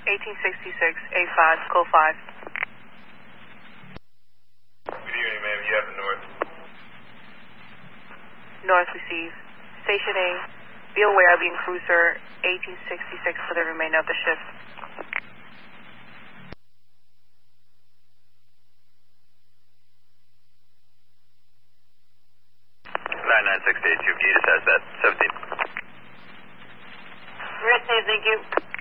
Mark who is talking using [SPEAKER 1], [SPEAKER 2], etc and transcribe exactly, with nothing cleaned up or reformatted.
[SPEAKER 1] eighteen sixty-six, A five, code five.
[SPEAKER 2] Good evening, ma'am. You have the north.
[SPEAKER 1] North receive. Station A, be aware of being cruiser eighteen sixty-six for the remainder of the shift.
[SPEAKER 2] nine nine six eight two, can you just ask that? seventeen.
[SPEAKER 1] Received, thank you.